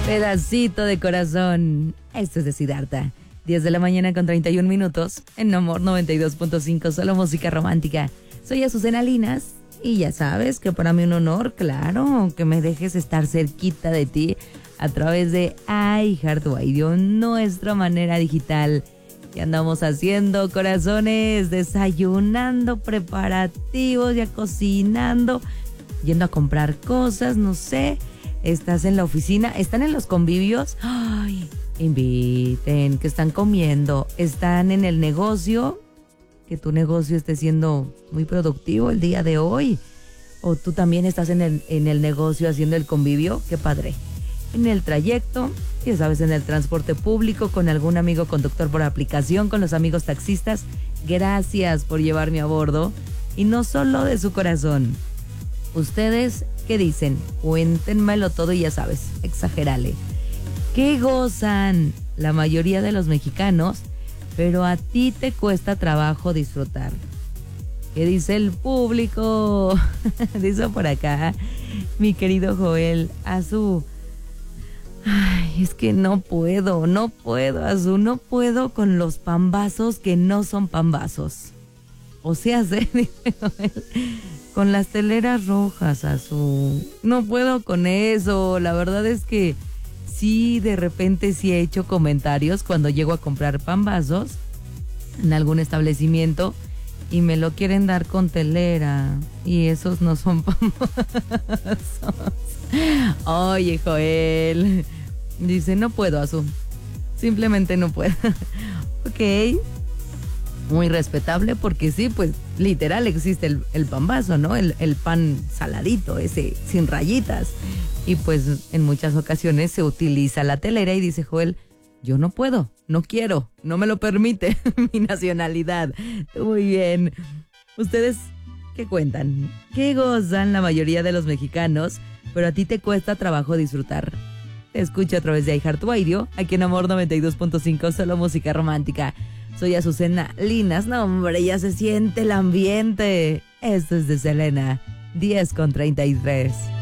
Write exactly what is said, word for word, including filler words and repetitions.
Pedacito de corazón. Esto es de Siddhartha. diez de la mañana con treinta y un minutos. En Amor noventa y dos punto cinco, solo música romántica. Soy Azucena Linas. Y ya sabes que para mí un honor, claro, que me dejes estar cerquita de ti a través de iHeartRadio, nuestra manera digital. Y andamos haciendo corazones, desayunando, preparativos, ya cocinando, yendo a comprar cosas, no sé. Estás en la oficina, están en los convivios. Ay, inviten, que están comiendo, están en el negocio, que tu negocio esté siendo muy productivo el día de hoy. O tú también estás en el, en el negocio haciendo el convivio, qué padre. En el trayecto, ya sabes, en el transporte público, con algún amigo conductor por aplicación, con los amigos taxistas, gracias por llevarme a bordo. Y no solo de su corazón. ¿Ustedes qué dicen? Cuéntenmelo todo y ya sabes, exagérale. ¿Qué gozan la mayoría de los mexicanos, pero a ti te cuesta trabajo disfrutar? ¿Qué dice el público? Dice por acá mi querido Joel, Azu. Ay, es que no puedo, no puedo, Azu, no puedo con los pambazos que no son pambazos. O sea, se dice Joel, con las teleras rojas, Azu. No puedo con eso. La verdad es que sí, de repente sí he hecho comentarios cuando llego a comprar pambazos en algún establecimiento y me lo quieren dar con telera y esos no son pambazos. Oye, Joel, dice, no puedo, Azu, simplemente no puedo. Ok, muy respetable, porque sí, pues literal existe el, el pambazo, ¿no? El, el pan saladito, ese sin rayitas. Y pues en muchas ocasiones se utiliza la telera y dice Joel, yo no puedo, no quiero, no me lo permite mi nacionalidad. Muy bien. ¿Ustedes qué cuentan? ¿Qué gozan la mayoría de los mexicanos, pero a ti te cuesta trabajo disfrutar? Te escucho a través de iHeartRadio, aquí en Amor noventa y dos punto cinco, solo música romántica. Soy Azucena Linas. No, hombre, ya se siente el ambiente. Esto es de Selena, diez con treinta y tres.